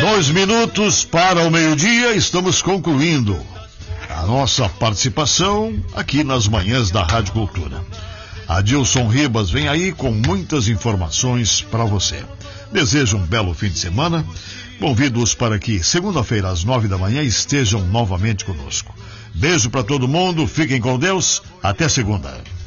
2 minutos para o meio-dia, estamos concluindo a nossa participação aqui nas manhãs da Rádio Cultura. Adilson Ribas vem aí com muitas informações para você. Desejo um belo fim de semana. Convido-os para que segunda-feira às 9 da manhã estejam novamente conosco. Beijo para todo mundo, fiquem com Deus, até segunda.